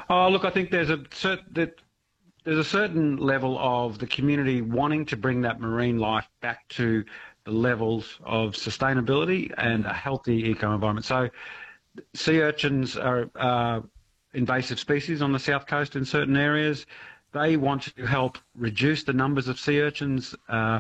Oh, look, I think there's a certain level of the community wanting to bring that marine life back to the levels of sustainability and a healthy eco-environment. So sea urchins are invasive species on the south coast in certain areas. They want to help reduce the numbers of sea urchins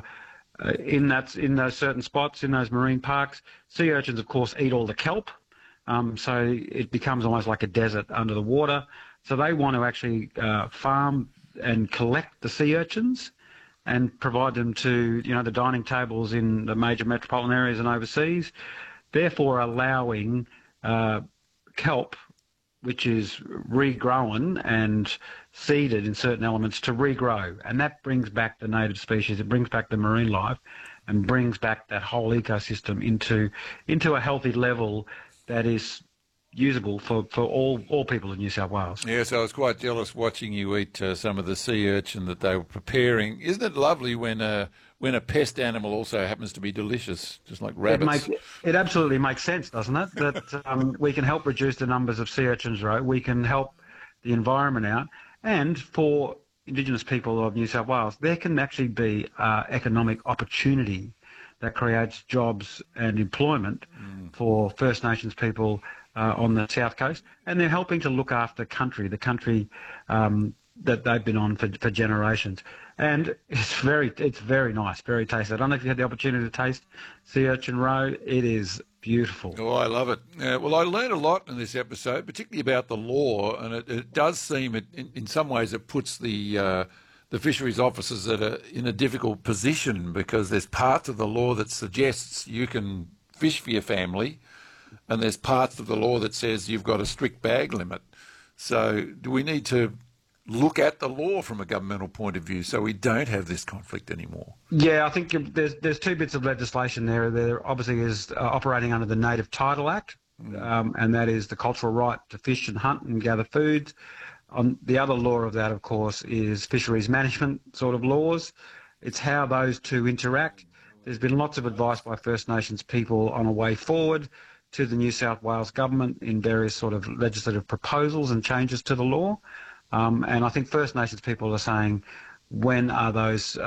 in those certain spots, in those marine parks. Sea urchins, of course, eat all the kelp, so it becomes almost like a desert under the water. So they want to actually farm and collect the sea urchins and provide them to, the dining tables in the major metropolitan areas and overseas, therefore allowing kelp, which is regrown and seeded in certain elements, to regrow. And that brings back the native species, it brings back the marine life, and brings back that whole ecosystem into a healthy level that is usable for all people in New South Wales. Yes, I was quite jealous watching you eat some of the sea urchin that they were preparing. Isn't it lovely when a pest animal also happens to be delicious, just like rabbits? It absolutely makes sense, doesn't it? That we can help reduce the numbers of sea urchins, right? We can help the environment out. And for Indigenous people of New South Wales, there can actually be economic opportunity that creates jobs and employment for First Nations people on the south coast, and they're helping to look after the country that they've been on for generations. And it's very nice, very tasty. I don't know if you had the opportunity to taste sea urchin roe. It is beautiful. Oh, I love it. Well, I learned a lot in this episode, particularly about the law, and it does seem, in some ways, it puts the fisheries officers in a difficult position, because there's parts of the law that suggests you can fish for your family, and there's parts of the law that says you've got a strict bag limit. So do we need to look at the law from a governmental point of view so we don't have this conflict anymore? Yeah, I think there's two bits of legislation there. There obviously is operating under the Native Title Act, and that is the cultural right to fish and hunt and gather food. The other law of that, of course, is fisheries management sort of laws. It's how those two interact. There's been lots of advice by First Nations people on a way forward to the New South Wales government in various sort of legislative proposals and changes to the law. And I think First Nations people are saying, when are those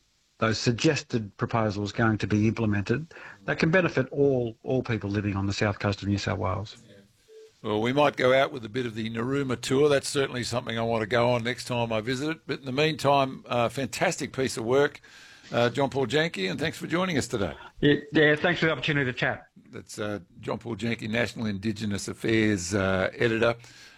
suggested proposals going to be implemented that can benefit all people living on the south coast of New South Wales? Well, we might go out with a bit of the Narooma tour. That's certainly something I want to go on next time I visit it. But in the meantime, fantastic piece of work, John Paul Janke, and thanks for joining us today. Yeah, thanks for the opportunity to chat. That's John Paul Janke, National Indigenous Affairs Editor.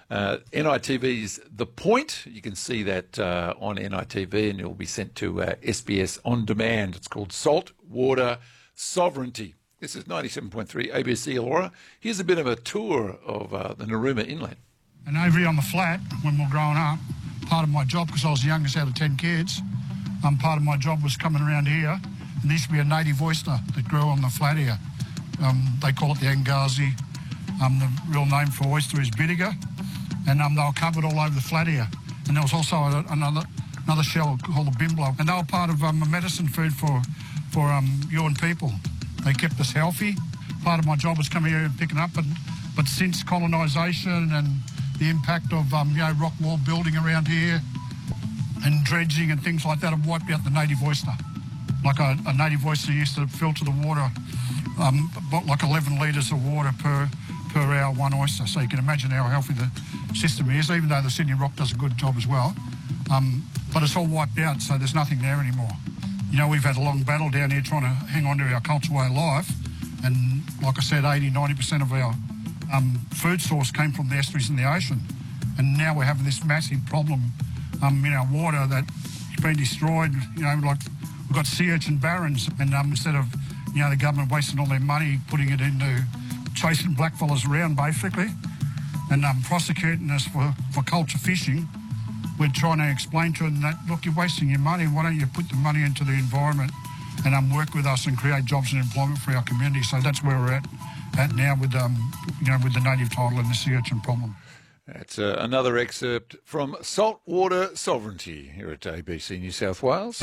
NITV's The Point. You can see that on NITV, and you'll be sent to SBS On Demand. It's called Salt Water Sovereignty. This is 97.3 ABC Elora. Here's a bit of a tour of the Narooma Inlet. And over here on the flat, when we were growing up, part of my job, because I was the youngest out of 10 kids, part of my job was coming around here, and there used to be a native oyster that grew on the flat here. They call it the Angazi. The real name for oyster is Bidiga, and they were covered all over the flat here. And there was also another shell called the Bimblo, and they were part of a medicine food for Yuin people. They kept us healthy. Part of my job was coming here and picking up, but since colonisation and the impact of rock wall building around here and dredging and things like that have wiped out the native oyster. Like a native oyster used to filter the water, like 11 litres of water per hour, one oyster. So you can imagine how healthy the system is, even though the Sydney Rock does a good job as well. But it's all wiped out, so there's nothing there anymore. We've had a long battle down here trying to hang on to our cultural way of life. And like I said, 80-90% of our food source came from the estuaries in the ocean. And now we're having this massive problem in our water that's been destroyed. Like we've got sea urchin barrens, and instead of the government wasting all their money putting it into chasing blackfellas around basically and prosecuting us for culture fishing, we're trying to explain to them that, look, you're wasting your money. Why don't you put the money into the environment and work with us and create jobs and employment for our community? So that's where we're at now with with the native title and the sea urchin problem. That's another excerpt from Saltwater Sovereignty here at ABC New South Wales.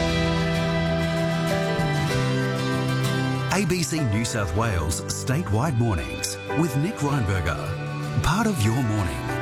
ABC New South Wales Statewide Mornings with Nick Reinberger. Part of your morning.